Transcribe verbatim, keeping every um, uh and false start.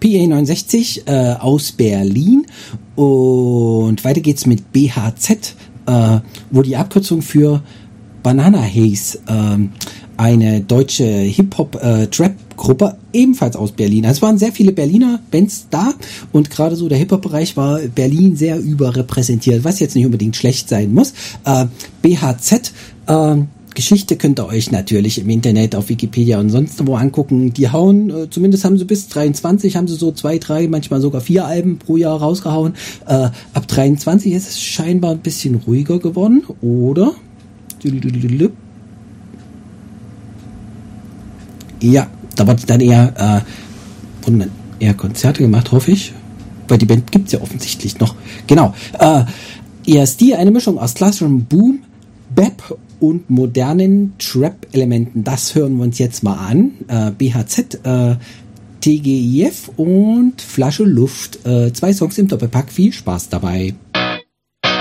P A neunundsechzig äh, aus Berlin und weiter geht's mit B H Z, äh, wo die Abkürzung für Banana Haze, äh, eine deutsche Hip-Hop-Trap-Gruppe, ebenfalls aus Berlin. Also es waren sehr viele Berliner Bands da und gerade so der Hip-Hop-Bereich war Berlin sehr überrepräsentiert, was jetzt nicht unbedingt schlecht sein muss. Äh, B H Z, äh, Geschichte könnt ihr euch natürlich im Internet auf Wikipedia und sonst wo angucken. Die hauen, äh, zumindest haben sie bis dreiundzwanzig, haben sie so zwei, drei, manchmal sogar vier Alben pro Jahr rausgehauen. Äh, ab dreiundzwanzig ist es scheinbar ein bisschen ruhiger geworden, oder? Ja, da wird dann eher, äh, wurden dann eher Konzerte gemacht, hoffe ich. Weil die Band gibt's ja offensichtlich noch. Genau. Äh, E S D, eine Mischung aus klassischem Boom, Bap und modernen Trap-Elementen. Das hören wir uns jetzt mal an. Äh, B H Z, äh, T G I F und Flasche Luft. Äh, zwei Songs im Doppelpack. Viel Spaß dabei.